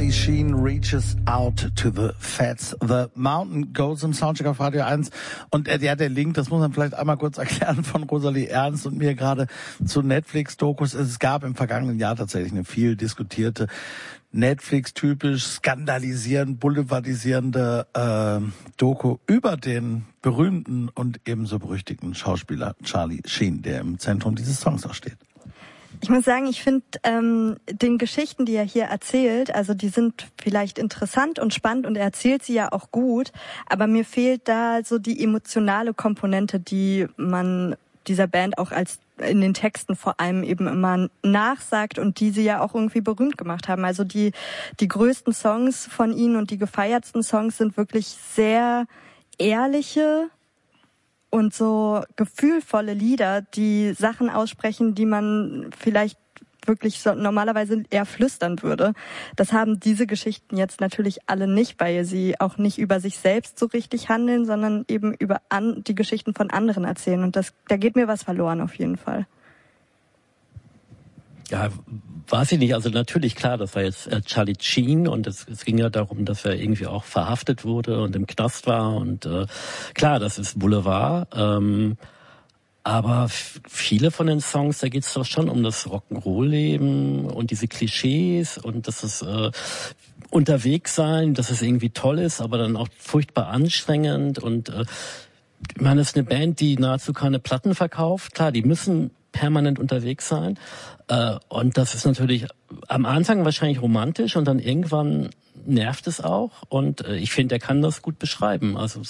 Charlie Sheen reaches out to the fats. The Mountain Goes im Soundcheck auf Radio 1. Und der Link, das muss man vielleicht einmal kurz erklären, von Rosalie Ernst und mir gerade zu Netflix-Dokus. Es gab im vergangenen Jahr tatsächlich eine viel diskutierte, Netflix-typisch skandalisierend, boulevardisierende Doku über den berühmten und ebenso berüchtigten Schauspieler Charlie Sheen, der im Zentrum dieses Songs auch steht. Ich muss sagen, ich finde den Geschichten, die er hier erzählt, also die sind vielleicht interessant und spannend und er erzählt sie ja auch gut, aber mir fehlt da so die emotionale Komponente, die man dieser Band auch als in den Texten vor allem eben immer nachsagt und die sie ja auch irgendwie berühmt gemacht haben. Also die größten Songs von ihnen und die gefeiertsten Songs sind wirklich sehr ehrliche und so gefühlvolle Lieder, die Sachen aussprechen, die man vielleicht wirklich so normalerweise eher flüstern würde. Das haben diese Geschichten jetzt natürlich alle nicht, weil sie auch nicht über sich selbst so richtig handeln, sondern eben über die Geschichten von anderen erzählen. Und da geht mir was verloren auf jeden Fall. Ja, weiß ich nicht. Also natürlich, klar, das war jetzt Charlie Sheen und es ging ja darum, dass er irgendwie auch verhaftet wurde und im Knast war und klar, das ist Boulevard. Aber viele von den Songs, da geht's doch schon um das Rock'n'Roll-Leben und diese Klischees und das ist unterwegs sein, dass es irgendwie toll ist, aber dann auch furchtbar anstrengend und ich meine, das ist eine Band, die nahezu keine Platten verkauft. Klar, die müssen permanent unterwegs sein. Und das ist natürlich am Anfang wahrscheinlich romantisch und dann irgendwann nervt es auch. Und ich finde, er kann das gut beschreiben. Also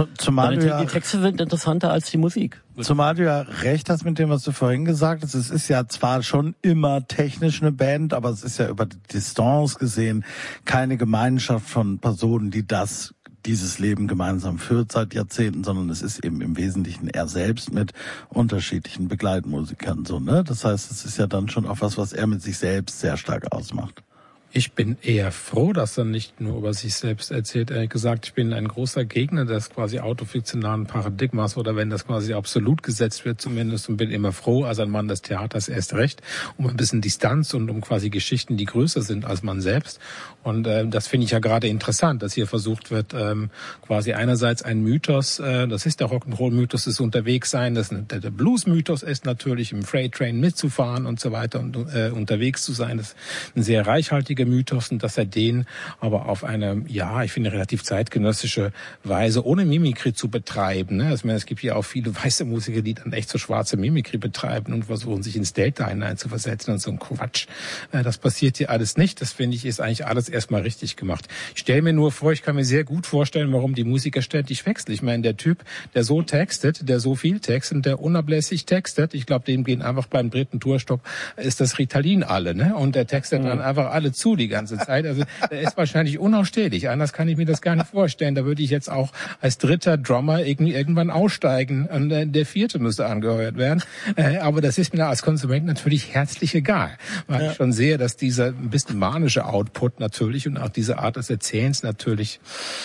die Texte sind interessanter als die Musik. Zumal du ja recht hast mit dem, was du vorhin gesagt hast. Es ist ja zwar schon immer technisch eine Band, aber es ist ja über die Distanz gesehen keine Gemeinschaft von Personen, die dieses Leben gemeinsam führt seit Jahrzehnten, sondern es ist eben im Wesentlichen er selbst mit unterschiedlichen Begleitmusikern so, ne? Das heißt, es ist ja dann schon auch was er mit sich selbst sehr stark ausmacht. Ich bin eher froh, dass er nicht nur über sich selbst erzählt. Ehrlich gesagt, ich bin ein großer Gegner des quasi autofiktionalen Paradigmas oder wenn das quasi absolut gesetzt wird zumindest und bin immer froh, als ein Mann des Theaters erst recht, um ein bisschen Distanz und um quasi Geschichten, die größer sind als man selbst. Und das finde ich ja gerade interessant, dass hier versucht wird, quasi einerseits ein Mythos, das ist der Rock'n'Roll-Mythos des Unterwegssein, der Blues-Mythos ist natürlich im Freight Train mitzufahren und so weiter und unterwegs zu sein. Das ist ein sehr reichhaltiger Mythos und dass er den aber auf eine, ja, ich finde relativ zeitgenössische Weise ohne Mimikry zu betreiben. Ne? Also, ich meine, es gibt ja auch viele weiße Musiker, die dann echt so schwarze Mimikry betreiben und versuchen, sich ins Delta hineinzuversetzen und so ein Quatsch. Das passiert hier alles nicht. Das finde ich ist eigentlich alles erstmal richtig gemacht. Ich stelle mir nur vor, ich kann mir sehr gut vorstellen, warum die Musiker ständig wechseln. Ich meine, der Typ, der so textet, der so viel textet und der unablässig textet, ich glaube, dem gehen einfach beim dritten Tourstopp ist das Ritalin alle, ne? Und der textet dann einfach alle zu die ganze Zeit. Also der ist wahrscheinlich unausstehlich. Anders kann ich mir das gar nicht vorstellen. Da würde ich jetzt auch als dritter Drummer irgendwann aussteigen und der vierte müsste angeheuert werden. Aber das ist mir als Konsument natürlich herzlich egal. Weil ich schon sehe, dass dieser ein bisschen manische Output natürlich und auch diese Art des Erzählens natürlich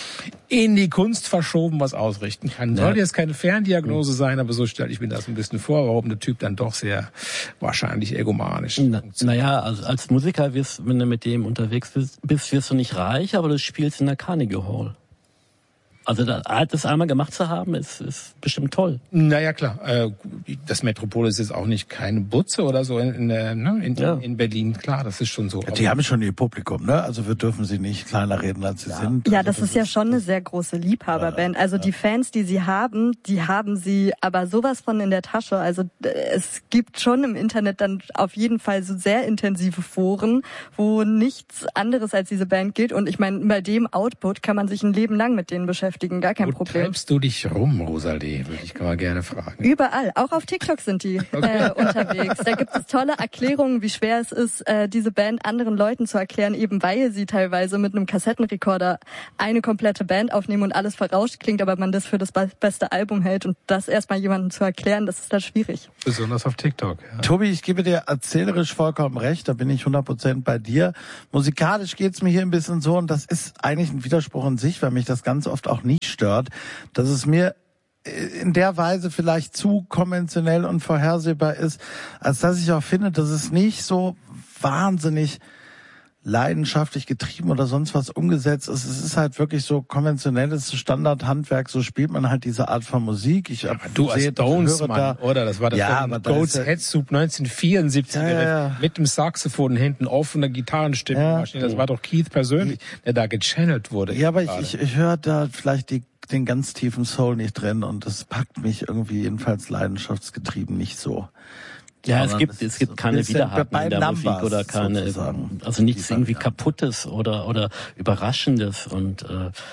in die Kunst verschoben was ausrichten kann. Soll jetzt keine Ferndiagnose sein, aber so stelle ich mir das ein bisschen vor, warum der Typ dann doch sehr wahrscheinlich egomanisch Naja, also als Musiker, wenn du mit dem unterwegs bist, wirst du nicht reich, aber du spielst in der Carnegie Hall. Also das einmal gemacht zu haben, ist bestimmt toll. Naja, klar. Das Metropolis ist auch nicht keine Butze oder so in Berlin. Klar, das ist schon so. Die haben schon ihr Publikum, ne? Also wir dürfen sie nicht kleiner reden, als sie sind. Ja, also das ist ja schon eine sehr große Liebhaberband. Also die Fans, die sie haben sie aber sowas von in der Tasche. Also es gibt schon im Internet dann auf jeden Fall so sehr intensive Foren, wo nichts anderes als diese Band gilt. Und ich meine, bei dem Output kann man sich ein Leben lang mit denen beschäftigen. Gar kein Problem. Wo treibst du dich rum, Rosalie? Würde ich mal gerne fragen. Überall. Auch auf TikTok sind die unterwegs. Da gibt es tolle Erklärungen, wie schwer es ist, diese Band anderen Leuten zu erklären, eben weil sie teilweise mit einem Kassettenrekorder eine komplette Band aufnehmen und alles verrauscht klingt, aber man das für das beste Album hält und das erstmal jemandem zu erklären, das ist da schwierig. Besonders auf TikTok. Ja. Tobi, ich gebe dir erzählerisch vollkommen recht, da bin ich 100% bei dir. Musikalisch geht's mir hier ein bisschen so und das ist eigentlich ein Widerspruch in sich, weil mich das ganz oft auch nicht stört, dass es mir in der Weise vielleicht zu konventionell und vorhersehbar ist, als dass ich auch finde, dass es nicht so wahnsinnig leidenschaftlich getrieben oder sonst was umgesetzt ist. Es ist halt wirklich so konventionelles Standardhandwerk, so spielt man halt diese Art von Musik. Du als Stones-Mann, oder? Das war das Goat's Head Soup 1974 mit dem Saxophon hinten offener Gitarrenstimme. Ja. Das war doch Keith persönlich, der da gechannelt wurde. Ja, aber ich höre da vielleicht den ganz tiefen Soul nicht drin und das packt mich irgendwie jedenfalls leidenschaftsgetrieben nicht so. Ja, es gibt keine Widerhaken in der Musik oder keine, also nichts irgendwie Kaputtes oder Überraschendes und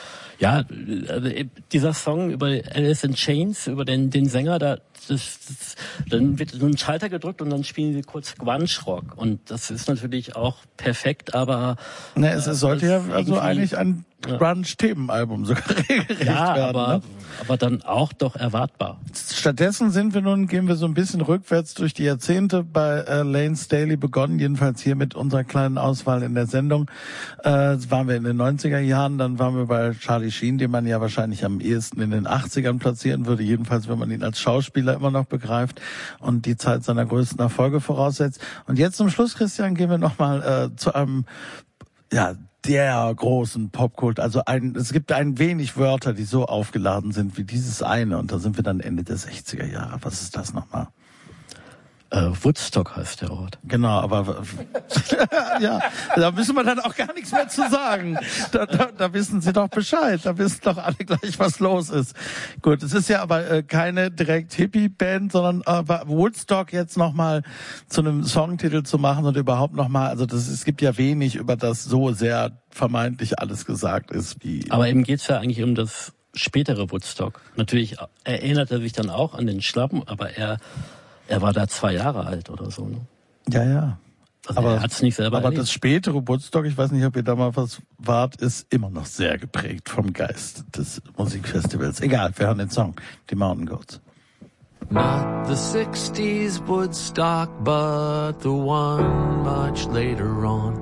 dieser Song über Alice in Chains, über den Sänger, dann wird so ein Schalter gedrückt und dann spielen sie kurz Grunge-Rock und das ist natürlich auch perfekt, aber es sollte ja also eigentlich ein Grunge-Themenalbum sogar regelrecht werden. Aber dann auch doch erwartbar. Stattdessen gehen wir so ein bisschen rückwärts durch die Jahrzehnte bei Layne Staley begonnen, jedenfalls hier mit unserer kleinen Auswahl in der Sendung. Waren wir in den 90er Jahren, dann waren wir bei Charlie Sheen, den man ja wahrscheinlich am ehesten in den 80ern platzieren würde, jedenfalls wenn man ihn als Schauspieler immer noch begreift und die Zeit seiner größten Erfolge voraussetzt. Und jetzt zum Schluss, Christian, gehen wir nochmal zu einem, der großen Popkult. Also es gibt ein wenig Wörter, die so aufgeladen sind wie dieses eine. Und da sind wir dann Ende der 60er Jahre. Was ist das nochmal? Woodstock heißt der Ort. Genau, aber ja, da müssen wir dann auch gar nichts mehr zu sagen. Da wissen Sie doch Bescheid. Da wissen doch alle gleich, was los ist. Gut, es ist ja aber keine direkt Hippie-Band, sondern Woodstock jetzt nochmal zu einem Songtitel zu machen und überhaupt nochmal, also es gibt ja wenig, über das so sehr vermeintlich alles gesagt ist wie. Aber eben geht's ja eigentlich um das spätere Woodstock. Natürlich erinnert er sich dann auch an den Schlappen, aber er war da 2 Jahre alt oder so. Ne? Ja. Also aber er hat's nicht selber erlebt. Das spätere Woodstock, ich weiß nicht, ob ihr da mal was wart, ist immer noch sehr geprägt vom Geist des Musikfestivals. Egal, wir hören den Song, die Mountain Goats. Not the 60s Woodstock, but the one much later on.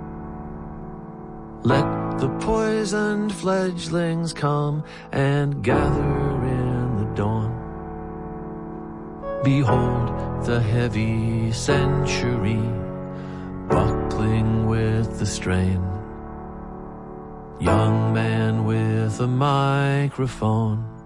Let the poisoned fledglings come and gather in the dawn. Behold the heavy century buckling with the strain. Young man with a microphone